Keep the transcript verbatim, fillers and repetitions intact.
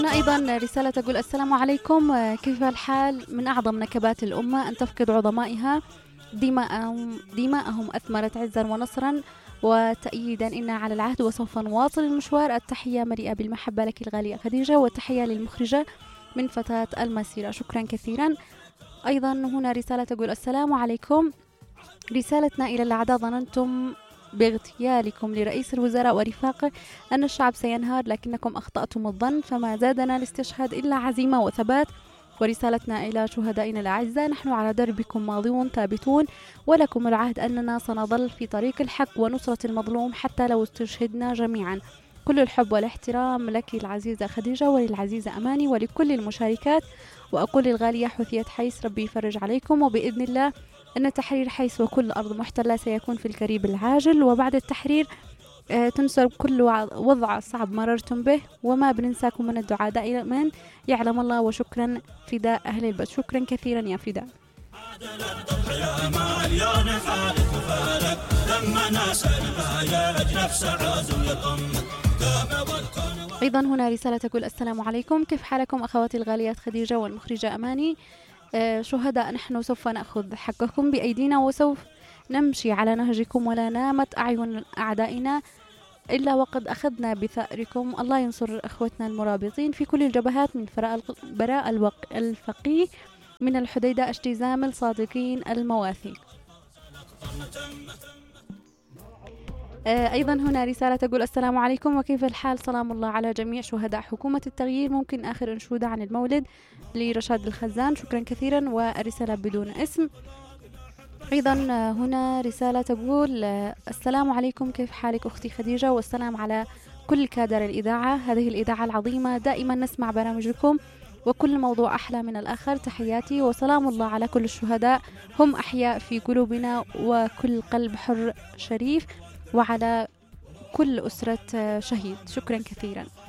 هنا أيضا رسالة تقول السلام عليكم، كيف الحال؟ من أعظم نكبات الأمة أن تفقد عظمائها دماءهم, دماءهم أثمرت عزا ونصرا وتأييدا. إنا على العهد وسوف نواصل المشوار. التحية مليئة بالمحبة لك الغالية خديجة، والتحية للمخرجة من فتاة المسيرة. شكرا كثيرا. أيضا هنا رسالة تقول السلام عليكم، رسالتنا إلى الأعداء: ظننتم باغتيالكم لرئيس الوزراء ورفاقه أن الشعب سينهار، لكنكم أخطأتم الظن، فما زادنا الاستشهاد إلا عزيمة وثبات. ورسالتنا إلى شهدائنا الأعزاء: نحن على دربكم ماضون ثابتون، ولكم العهد أننا سنظل في طريق الحق ونصرة المظلوم حتى لو استشهدنا جميعا. كل الحب والاحترام لك العزيزة خديجة وللعزيزة أماني ولكل المشاركات. وأقول للغالية حثية حيس: ربي يفرج عليكم، وبإذن الله أن تحرير حيس وكل أرض محتلة سيكون في القريب العاجل، وبعد التحرير آه تنسى كل وضع صعب مررتم به، وما بننساكم من الدعاء دائما يعلم الله. وشكرا فداء أهل البيت. شكرا كثيرا يا فداء. أيضا هنا رسالة تقول السلام عليكم، كيف حالكم أخواتي الغاليات خديجة والمخرجة أماني؟ آه شهداء نحن سوف نأخذ حقكم بأيدينا وسوف نمشي على نهجكم، ولا نامت أعين أعدائنا إلا وقد أخذنا بثأركم. الله ينصر أخوتنا المرابطين في كل الجبهات، من براء الفقيه من الحديدة اشتزام الصادقين المواثيق. أيضا هنا رسالة تقول السلام عليكم، وكيف الحال؟ سلام الله على جميع شهداء حكومة التغيير. ممكن آخر أنشودة عن المولد لرشاد الخزان؟ شكرا كثيرا. والرسالة بدون اسم. أيضا هنا رسالة تقول السلام عليكم، كيف حالك أختي خديجة؟ والسلام على كل كادر الإذاعة، هذه الإذاعة العظيمة، دائما نسمع برامجكم وكل موضوع أحلى من الآخر. تحياتي وسلام الله على كل الشهداء، هم أحياء في قلوبنا وكل قلب حر شريف، وعلى كل أسرة شهيد. شكرا كثيرا.